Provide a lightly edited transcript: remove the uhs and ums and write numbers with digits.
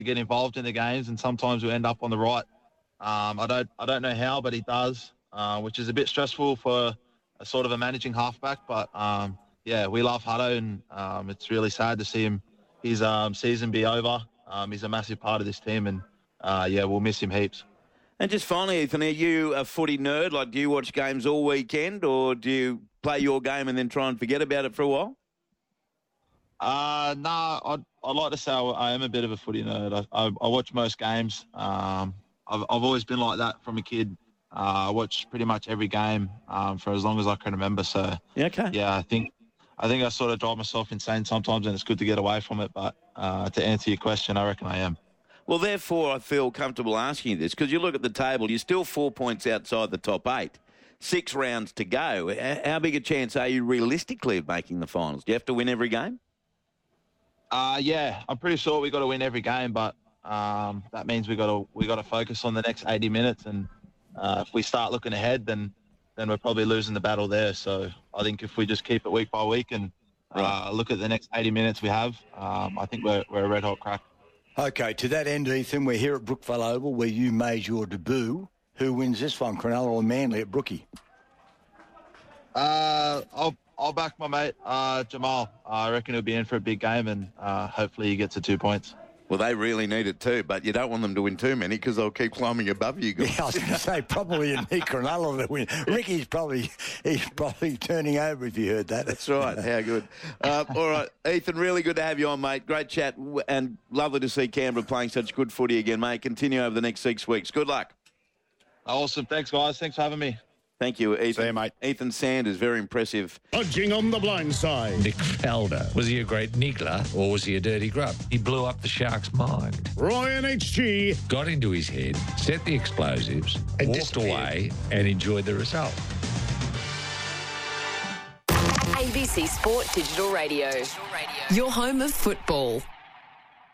get involved in the games, and sometimes we end up on the right. I don't know how, but he does, which is a bit stressful for a sort of a managing halfback. But yeah, we love Hutto, and it's really sad to see his season be over. He's a massive part of this team, and yeah, we'll miss him heaps. And just finally, Ethan, are you a footy nerd? Like, do you watch games all weekend, or do you play your game and then try and forget about it for a while? No, I'd like to say I am a bit of a footy nerd. I watch most games. I've always been like that from a kid. I watch pretty much every game for as long as I can remember. So Yeah, okay. yeah, I think I sort of drive myself insane sometimes, and it's good to get away from it. But to answer your question, I reckon I am. Well, therefore, I feel comfortable asking you this, because you look at the table, you're still 4 points outside the top 8. 6 rounds to go. How big a chance are you realistically of making the finals? Do you have to win every game? Yeah, I'm pretty sure we got to win every game, but that means we got to focus on the next 80 minutes, and if we start looking ahead, then we're probably losing the battle there. So I think if we just keep it week by week and look at the next 80 minutes we have, I think we're a red hot crack. Okay, to that end, Ethan, we're here at Brookvale Oval where you made your debut. Who wins this one, Cronulla or Manly at Brookie? I'll back my mate, Jamal. I reckon he'll be in for a big game, and hopefully he gets the 2 points. Well, they really need it too, but you don't want them to win too many because they'll keep climbing above you guys. Yeah, I was going to say, probably you need Cronulla to win. Ricky's probably turning over if you heard that. That's right. How good. All right, Ethan, really good to have you on, mate. Great chat, and lovely to see Canberra playing such good footy again, mate. Continue over the next 6 weeks. Good luck. Awesome. Thanks, guys. Thanks for having me. Thank you, Ethan. See you, mate. Ethan Sanders, very impressive. Dodging on the blind side. Nick Felder. Was he a great niggler or was he a dirty grub? He blew up the Sharks' mind. Roy NHG. Got into his head, set the explosives, And walked disappeared. away and enjoyed the result. ABC Sport Digital Radio. Your home of football.